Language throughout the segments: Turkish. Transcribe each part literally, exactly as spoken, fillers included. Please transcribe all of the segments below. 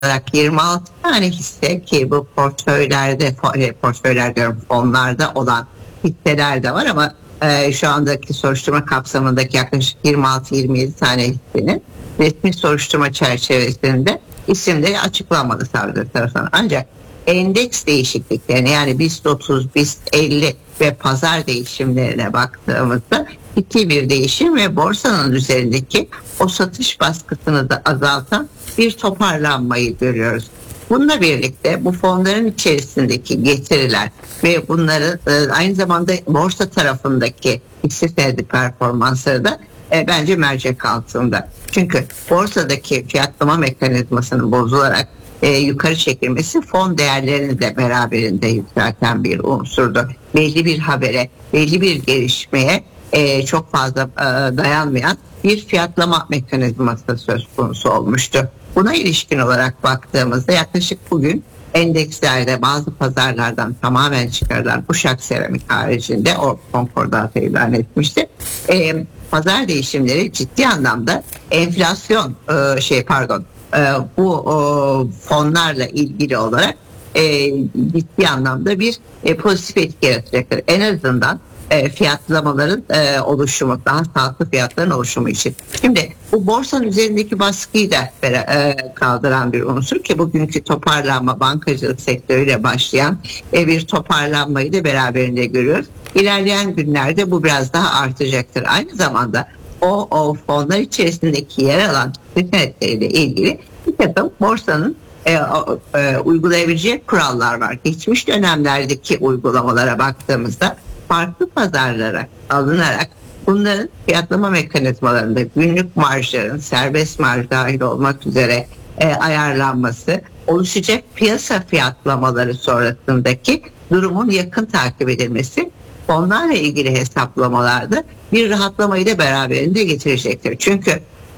olarak yirmi altı tane hisse, ki bu portföylerde, portföyler diyorum, fonlarda olan hisseler de var ama e, şu andaki soruşturma kapsamındaki yaklaşık yirmi altı yirmi yedi tane hissenin resmi soruşturma çerçevesinde isimleri açıklanmadı savcılar tarafından. Ancak endeks değişikliklerine, yani BIST otuz, BIST elli ve pazar değişimlerine baktığımızda ciddi bir değişim ve borsanın üzerindeki o satış baskısını da azaltan bir toparlanmayı görüyoruz. Bununla birlikte bu fonların içerisindeki getiriler ve bunların e, aynı zamanda borsa tarafındaki hisse senedi performansları da e, bence mercek altında. Çünkü borsadaki fiyatlama mekanizmasının bozularak e, yukarı çekilmesi fon değerlerini de beraberinde yükselten bir unsurdu. Belli bir habere, belli bir gelişmeye e, çok fazla e, dayanmayan bir fiyatlama mekanizması söz konusu olmuştu. Buna ilişkin olarak baktığımızda yaklaşık bugün endekslerde bazı pazarlardan tamamen çıkarılan Uşak Seramik haricinde o konkordatı ilan etmişti. E, pazar değişimleri ciddi anlamda enflasyon e, şey pardon e, bu e, fonlarla ilgili olarak e, ciddi anlamda bir e, pozitif etki yaratacaktır. En azından E, fiyatlamaların e, oluşumu, daha sağlıklı fiyatların oluşumu için. Şimdi bu borsanın üzerindeki baskıyı da e, kaldıran bir unsur ki bugünkü toparlanma, bankacılık sektörüyle başlayan e, bir toparlanmayı da beraberinde görüyoruz. İlerleyen günlerde bu biraz daha artacaktır. Aynı zamanda o, o fonlar içerisindeki yer alan senetleriyle ilgili bir takım borsanın E, e, uygulayabileceği kurallar var. Geçmiş dönemlerdeki uygulamalara baktığımızda farklı pazarlara alınarak bunların fiyatlama mekanizmalarında günlük marjların serbest marj dahil olmak üzere e, ayarlanması, oluşacak piyasa fiyatlamaları sonrasındaki durumun yakın takip edilmesi fonlarla ilgili hesaplamalarda bir rahatlamayı da beraberinde getirecektir. Çünkü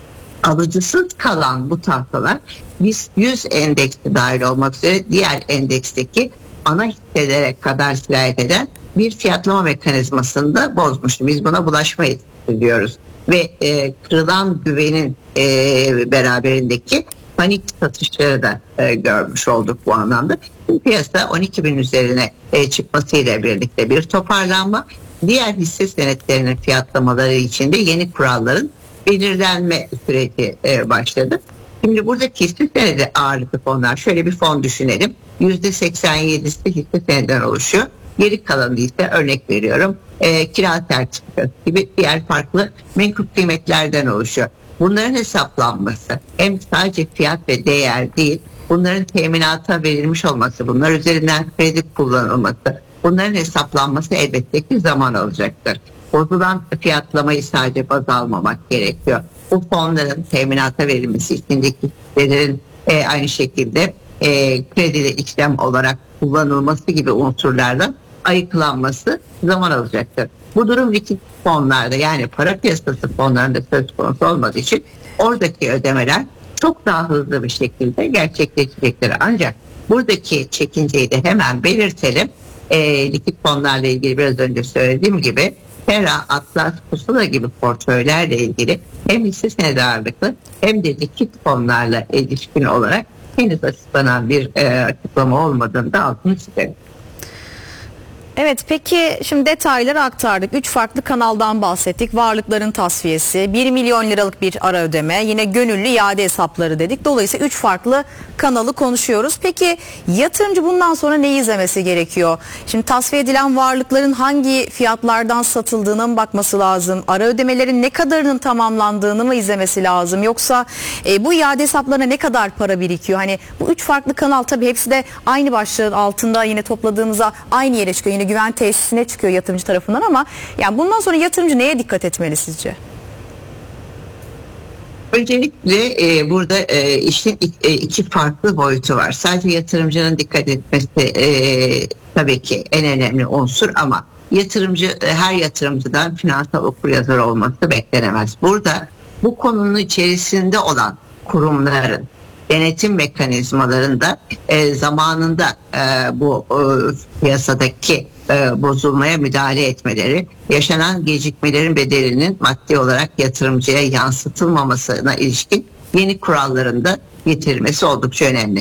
alıcısız kalan bu tahtalar BIST yüz endeksi dahil olmak üzere diğer endeksteki ana hisselere kadar sirayet eden bir fiyatlama mekanizmasını da bozmuştu. Biz buna bulaşma etkisi diyoruz. Ve e, kırılan güvenin e, beraberindeki panik satışları da e, görmüş olduk bu anlamda. Piyasa on iki bin üzerine e, çıkmasıyla birlikte bir toparlanma, diğer hisse senetlerinin fiyatlamaları için de yeni kuralların belirlenme süreci e, başladı. Şimdi buradaki hisse senedi ağırlıklı fonlar, şöyle bir fon düşünelim. yüzde seksen yedisi hisse senedinden oluşuyor. Geri kalanı ise örnek veriyorum e, kira sertifikası gibi diğer farklı menkul kıymetlerden oluşuyor. Bunların hesaplanması hem sadece fiyat ve değer değil, bunların teminata verilmiş olması, bunlar üzerinden kredi kullanılması, bunların hesaplanması elbette ki zaman alacaktır. Bozulan fiyatlamayı sadece baz almamak gerekiyor. Bu fonların teminata verilmesi, içindeki hisselerin e, aynı şekilde e, kredili işlem olarak kullanılması gibi unsurlardan ayıklanması zaman alacaktır. Bu durum likit fonlarda, yani para piyasası fonlarında söz konusu olmadığı için oradaki ödemeler çok daha hızlı bir şekilde gerçekleşecektir. Ancak buradaki çekinceyi de hemen belirtelim. E, likit fonlarla ilgili biraz önce söylediğim gibi Terra, Atlas, Pusula gibi portföylerle ilgili hem hisse senedi ağırlıklı hem de likit fonlarla ilişkin olarak henüz açıklanan bir e, açıklama olmadığını da altını çizelim. Evet, peki şimdi detayları aktardık. Üç farklı kanaldan bahsettik. Varlıkların tasfiyesi, bir milyon liralık bir ara ödeme, yine gönüllü iade hesapları dedik. Dolayısıyla üç farklı kanalı konuşuyoruz. Peki yatırımcı bundan sonra neyi izlemesi gerekiyor? Şimdi tasfiye edilen varlıkların hangi fiyatlardan satıldığına mı bakması lazım? Ara ödemelerin ne kadarının tamamlandığını mı izlemesi lazım? Yoksa e, bu iade hesaplarına ne kadar para birikiyor? Hani bu üç farklı kanal, tabii hepsi de aynı başlığın altında yine topladığımızda aynı yere çıkıyor. Yine güven tesisine çıkıyor yatırımcı tarafından, ama yani bundan sonra yatırımcı neye dikkat etmeli sizce? Öncelikle e, burada e, işin e, iki farklı boyutu var. Sadece yatırımcının dikkat etmesi e, tabii ki en önemli unsur, ama yatırımcı, her yatırımcıdan finansal okuryazar olması beklenemez. Burada bu konunun içerisinde olan kurumların denetim mekanizmalarında e, zamanında e, bu e, piyasadaki e, bozulmaya müdahale etmeleri, yaşanan gecikmelerin bedelinin maddi olarak yatırımcıya yansıtılmamasına ilişkin yeni kuralların da getirilmesi oldukça önemli.